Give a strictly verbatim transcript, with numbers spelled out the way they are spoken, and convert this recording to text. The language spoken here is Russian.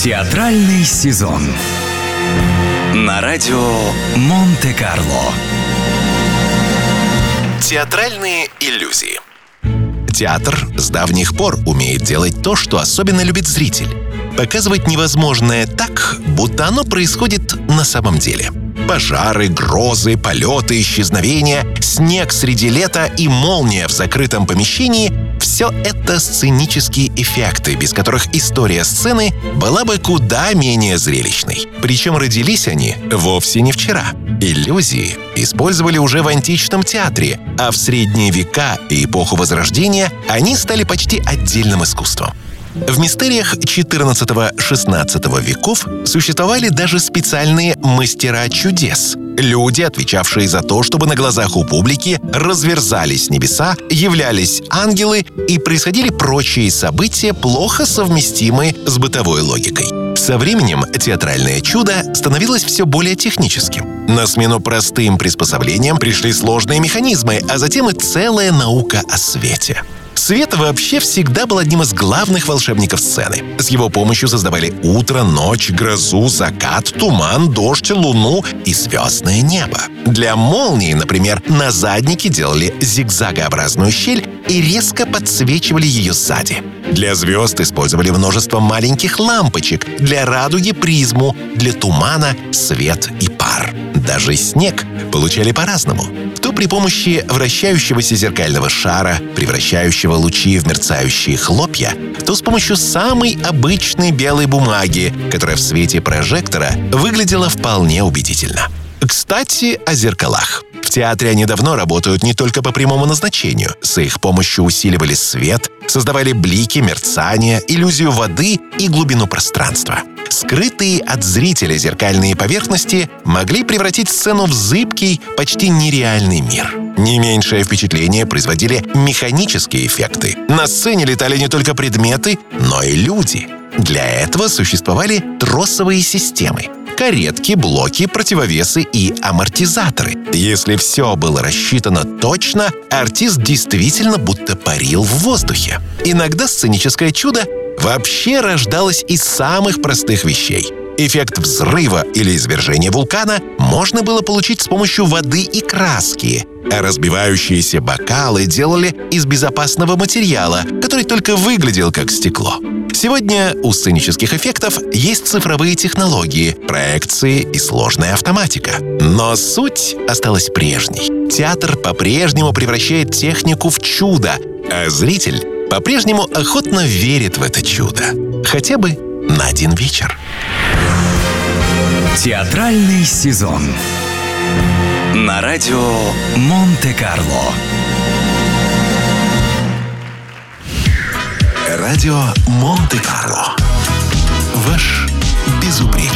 Театральный сезон на радио Монте-Карло. Театральные иллюзии. Театр с давних пор умеет делать то, что особенно любит зритель. Показывать невозможное так, будто оно происходит на самом деле. Пожары, грозы, полеты, исчезновения, снег среди лета и молния в закрытом помещении — все это сценические эффекты, без которых история сцены была бы куда менее зрелищной. Причем родились они вовсе не вчера. Иллюзии использовали уже в античном театре, а в средние века и эпоху Возрождения они стали почти отдельным искусством. В мистериях четырнадцатого-шестнадцатого веков существовали даже специальные мастера чудес. Люди, отвечавшие за то, чтобы на глазах у публики разверзались небеса, являлись ангелы и происходили прочие события, плохо совместимые с бытовой логикой. Со временем театральное чудо становилось все более техническим. На смену простым приспособлениям пришли сложные механизмы, а затем и целая наука о свете. Свет вообще всегда был одним из главных волшебников сцены. С его помощью создавали утро, ночь, грозу, закат, туман, дождь, луну и звездное небо. Для молнии, например, на заднике делали зигзагообразную щель и резко подсвечивали ее сзади. Для звезд использовали множество маленьких лампочек, для радуги — призму, для тумана — свет и пар. Даже снег получали по-разному. То при помощи вращающегося зеркального шара, превращающего лучи в мерцающие хлопья, то с помощью самой обычной белой бумаги, которая в свете прожектора выглядела вполне убедительно. Кстати, о зеркалах. В театре они давно работают не только по прямому назначению. С их помощью усиливали свет, создавали блики, мерцание, иллюзию воды и глубину пространства. Скрытые от зрителя зеркальные поверхности могли превратить сцену в зыбкий, почти нереальный мир. Не меньшее впечатление производили механические эффекты. На сцене летали не только предметы, но и люди. Для этого существовали тросовые системы. Каретки, блоки, противовесы и амортизаторы. Если все было рассчитано точно, артист действительно будто парил в воздухе. Иногда сценическое чудо вообще рождалось из самых простых вещей. Эффект взрыва или извержения вулкана можно было получить с помощью воды и краски, а разбивающиеся бокалы делали из безопасного материала, который только выглядел как стекло. Сегодня у сценических эффектов есть цифровые технологии, проекции и сложная автоматика. Но суть осталась прежней. Театр по-прежнему превращает технику в чудо, а зритель по-прежнему охотно верит в это чудо. Хотя бы на один вечер. Театральный сезон на радио Монте-Карло. Радио Монте-Карло. Ваш безупречный